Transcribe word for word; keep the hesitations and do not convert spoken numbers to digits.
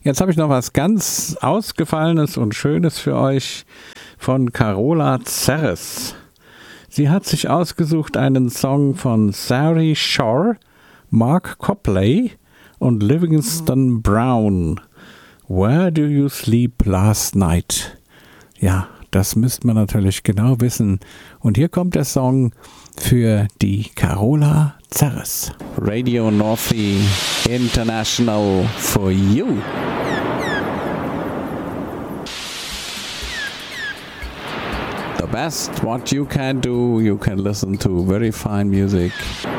Jetzt habe ich noch was ganz Ausgefallenes und Schönes für euch von Carola Zerres. Sie hat sich ausgesucht einen Song von Sari Shore, Mark Copley und Livingston Brown. Where do you sleep last night? Ja, das müsste man natürlich genau wissen. Und hier kommt der Song für die Carola Zerres. Radio Northy International for you. The best what you can do, you can listen to very fine music